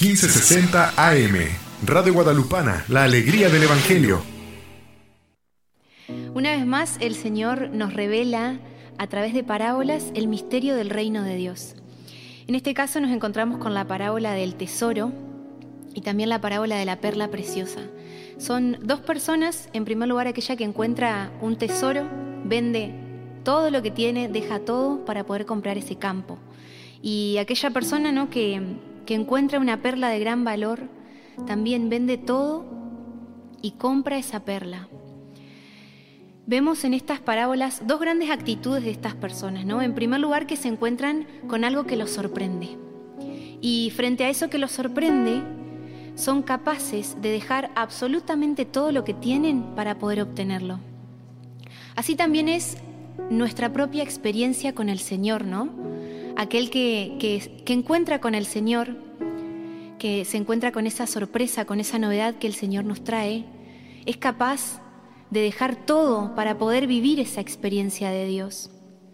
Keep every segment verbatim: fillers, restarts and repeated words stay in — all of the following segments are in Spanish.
quince sesenta A M. Radio Guadalupana, la alegría del Evangelio. Una vez más, el Señor nos revela a través de parábolas el misterio del reino de Dios. En este caso nos encontramos con la parábola del tesoro y también la parábola de la perla preciosa. Son dos personas, en primer lugar aquella que encuentra un tesoro, vende todo lo que tiene, deja todo para poder comprar ese campo. Y aquella persona, ¿no?, que, que encuentra una perla de gran valor, también vende todo y compra esa perla. Vemos en estas parábolas dos grandes actitudes de estas personas, ¿no? En primer lugar, que se encuentran con algo que los sorprende. Y frente a eso que los sorprende, son capaces de dejar absolutamente todo lo que tienen para poder obtenerlo. Así también es nuestra propia experiencia con el Señor, ¿no? Aquel que, que, que encuentra con el Señor, que se encuentra con esa sorpresa, con esa novedad que el Señor nos trae, es capaz de dejar todo para poder vivir esa experiencia de Dios.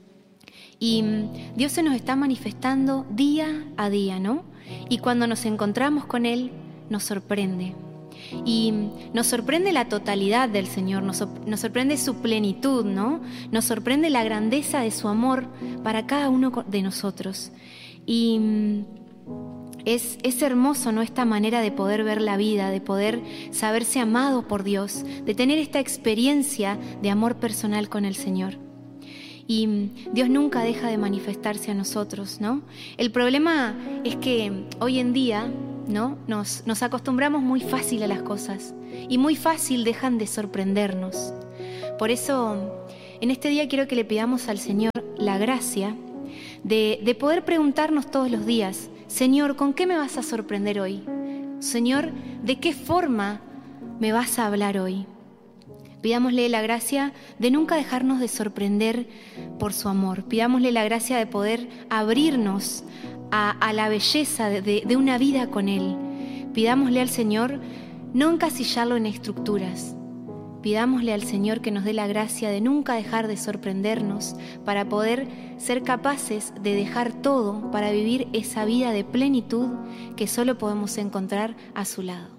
Y Dios se nos está manifestando día a día, ¿no? Y cuando nos encontramos con Él, nos sorprende. Y nos sorprende la totalidad del Señor, nos, nos sorprende su plenitud, ¿no? Nos sorprende la grandeza de su amor para cada uno de nosotros. Y Es, es hermoso, ¿no?, esta manera de poder ver la vida, de poder saberse amado por Dios, de tener esta experiencia de amor personal con el Señor. Y Dios nunca deja de manifestarse a nosotros, ¿no? El problema es que hoy en día, ¿no?, nos, nos acostumbramos muy fácil a las cosas y muy fácil dejan de sorprendernos. Por eso, en este día quiero que le pidamos al Señor la gracia de, de poder preguntarnos todos los días: Señor, ¿con qué me vas a sorprender hoy? Señor, ¿de qué forma me vas a hablar hoy? Pidámosle la gracia de nunca dejarnos de sorprender por su amor. Pidámosle la gracia de poder abrirnos a, a la belleza de, de, de una vida con Él. Pidámosle al Señor no encasillarlo en estructuras. Pidámosle al Señor que nos dé la gracia de nunca dejar de sorprendernos para poder ser capaces de dejar todo para vivir esa vida de plenitud que solo podemos encontrar a su lado.